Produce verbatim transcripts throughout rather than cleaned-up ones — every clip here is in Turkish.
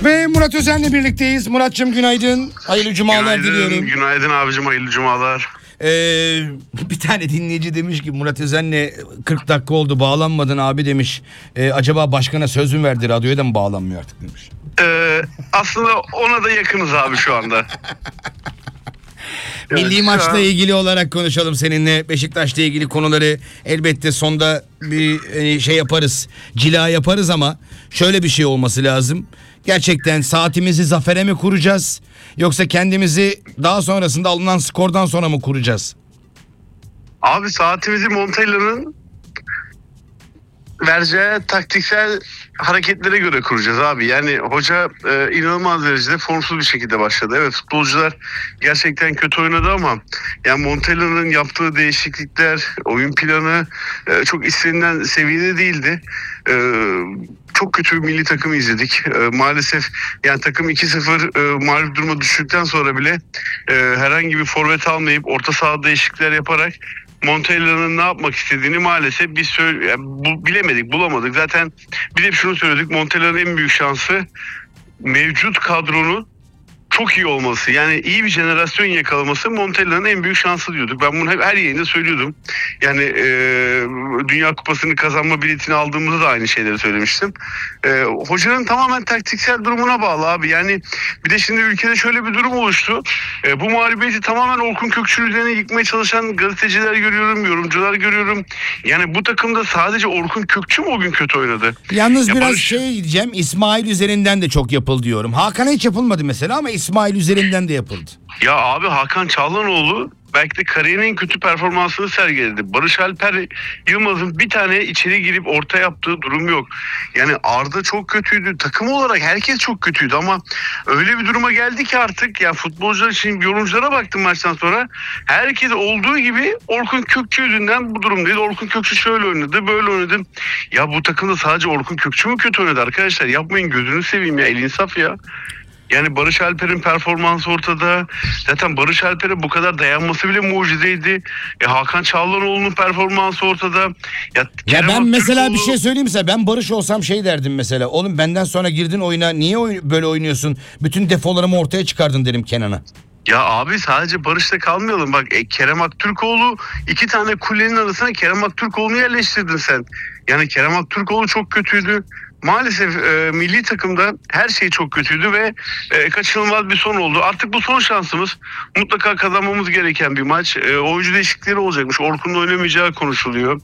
Ve Murat Özen'le birlikteyiz. Murat'cığım günaydın. Hayırlı cumalar Günaydın, diliyorum. günaydın abicim, hayırlı cumalar. Ee, bir tane dinleyici demiş ki Murat Özen'le kırk dakika oldu bağlanmadın abi demiş. Ee, acaba başkana söz mü verdi, radyoya da mı bağlanmıyor artık demiş. Ee, aslında ona da yakınız abi şu anda. Milli Evet, maçla şu an- ilgili olarak konuşalım seninle. Beşiktaş'la ilgili konuları elbette sonda bir e, şey yaparız. Cila yaparız ama şöyle bir şey olması lazım. Gerçekten saatimizi zafere mi kuracağız? Yoksa kendimizi daha sonrasında alınan skordan sonra mı kuracağız? Abi saatimizi Montella'nın vereceği taktiksel hareketlere göre kuracağız abi. Yani hoca e, inanılmaz derecede formsuz bir şekilde başladı. Evet, futbolcular gerçekten kötü oynadı ama yani Montella'nın yaptığı değişiklikler, oyun planı e, çok istenilen seviyede değildi. E, çok kötü bir milli takımı izledik. E, maalesef yani takım iki sıfır e, mağlup duruma düştükten sonra bile e, herhangi bir forvet almayıp orta sahada değişiklikler yaparak Montella'nın ne yapmak istediğini maalesef biz söyle, yani bu, bilemedik, bulamadık. Zaten biz hep şunu söyledik, Montella'nın en büyük şansı mevcut kadronun çok iyi olması. Yani iyi bir jenerasyon yakalaması Montella'nın en büyük şansı diyorduk. Ben bunu hep her yayında söylüyordum. Yani e, Dünya Kupası'nı kazanma biletini aldığımızda da aynı şeyleri söylemiştim. E, hocanın tamamen taktiksel durumuna bağlı abi. Yani bir de şimdi ülkede şöyle bir durum oluştu. E, bu mağlubiyeti tamamen Orkun Kökçü üzerine yıkmaya çalışan gazeteciler görüyorum, yorumcular görüyorum. Yani bu takımda sadece Orkun Kökçü mü o gün kötü oynadı? Yalnız Ya biraz Barış- şey diyeceğim, İsmail üzerinden de çok yapıldı diyorum. Hakan'a hiç yapılmadı mesela ama İsmail üzerinden de yapıldı. Ya abi Hakan Çağlanoğlu belki de kariyerinin en kötü performansını sergiledi. Barış Alper Yılmaz'ın bir tane içeri girip orta yaptığı durum yok. Yani Arda çok kötüydü. Takım olarak herkes çok kötüydü ama öyle bir duruma geldi ki artık ya futbolcular için yorumculara baktım maçtan sonra. Herkes olduğu gibi Orkun Kökçü yüzünden bu durumdaydı. Orkun Kökçü şöyle oynadı, böyle oynadı. Ya bu takımda sadece Orkun Kökçü mü kötü oynadı arkadaşlar? Yapmayın, gözünü seveyim ya, el insaf ya. Yani Barış Alper'in performansı ortada. Zaten Barış Alper'e bu kadar dayanması bile mucizeydi. E, Hakan Çağlanoğlu'nun performansı ortada. Ya, Ya Kerem ben mesela bir Aktürkoğlu- şey söyleyeyim size. Ben Barış olsam şey derdim mesela. Oğlum benden sonra girdin oyuna, niye oy- böyle oynuyorsun? Bütün defolarımı ortaya çıkardın derim Kenan'a. Ya abi sadece Barış'ta kalmayalım. Bak e, Kerem Aktürkoğlu, iki tane kulenin arasına Kerem Aktürkoğlu'nu yerleştirdin sen. Yani Kerem Aktürkoğlu çok kötüydü. Maalesef e, milli takımda her şey çok kötüydü ve e, kaçınılmaz bir son oldu. Artık bu son şansımız. Mutlaka kazanmamız gereken bir maç. E, oyuncu değişiklikleri olacakmış. Orkun'un oynamayacağı konuşuluyor.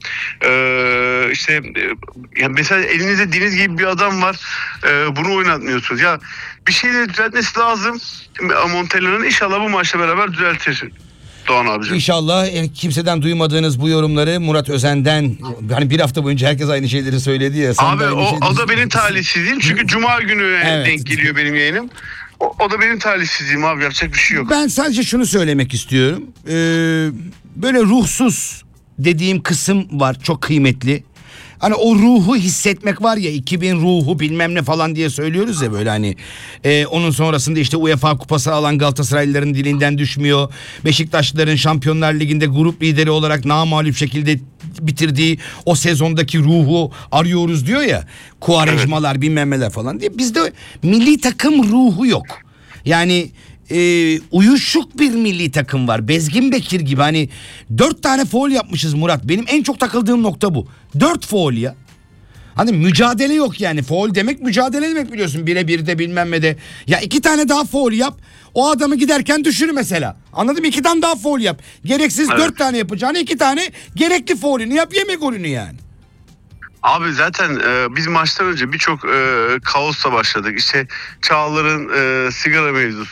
E, işte e, yani mesela elinizde Deniz gibi bir adam var. E, bunu oynatmıyorsunuz. Ya bir şeyleri düzeltmesi lazım. Montella'nın inşallah bu maçla beraber düzeltir. Doğan abicim. İnşallah e, kimseden duymadığınız bu yorumları Murat Özen'den, hani bir hafta boyunca herkes aynı şeyleri söyledi ya. sen Abi de aynı o, şeyleri- o da benim talihsizliğim. Çünkü Cuma günü Evet. denk geliyor benim yayınım. O, o da benim talihsizliğim abi. Yapacak bir şey yok. Ben sadece şunu söylemek istiyorum. Ee, böyle ruhsuz dediğim kısım var, çok kıymetli. Hani o ruhu hissetmek var ya, iki bin ruhu bilmem ne falan diye söylüyoruz ya böyle hani. Ee, onun sonrasında işte UEFA kupası alan Galatasaraylıların dilinden düşmüyor. Beşiktaşlıların Şampiyonlar Ligi'nde grup lideri olarak namağlup şekilde bitirdiği o sezondaki ruhu arıyoruz diyor ya. Kuarejmalar bilmem neler falan diye. Bizde milli takım ruhu yok. Yani e, uyuşuk bir milli takım var. Bezgin Bekir gibi hani dört tane faul yapmışız Murat. Benim en çok takıldığım nokta bu. Dört faul ya. Hani mücadele yok yani. Faul demek mücadele demek biliyorsun. Bire birde bilmem ne de. Ya iki tane daha faul yap. O adamı giderken düşür mesela. Anladın mı? İki tane daha faul yap. Gereksiz Evet. dört tane yapacağını iki tane gerekli faulünü yap, yeme golünü yani. Abi zaten e, biz maçtan önce birçok e, kaosla başladık. İşte Çağlar'ın e, sigara mevzusu.